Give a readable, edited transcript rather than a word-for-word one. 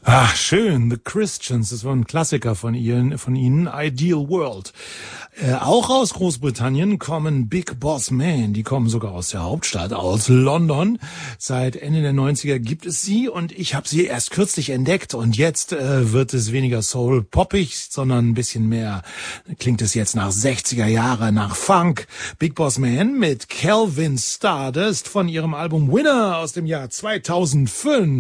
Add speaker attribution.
Speaker 1: Ach, schön. The Christians, das war ein Klassiker von Ihnen, Ideal World. Auch aus Großbritannien kommen Big Boss Man. Die kommen sogar aus der Hauptstadt, aus London. Seit Ende der 90er gibt es sie und ich habe sie erst kürzlich entdeckt. Und jetzt wird es weniger Soul-poppig, sondern ein bisschen mehr, klingt es jetzt nach 60er Jahre, nach Funk. Big Boss Man mit Calvin Stardust von ihrem Album Winner aus dem Jahr 2005.